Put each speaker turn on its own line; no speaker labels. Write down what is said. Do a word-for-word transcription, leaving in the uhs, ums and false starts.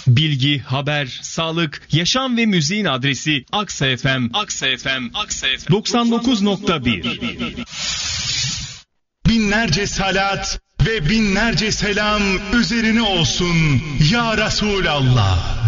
Bilgi, haber, sağlık, yaşam ve müziğin adresi Aksa F M. Aksa F M. Aksa F M. doksan dokuz nokta bir.
Binlerce salat ve binlerce selam üzerine olsun ya Resulallah.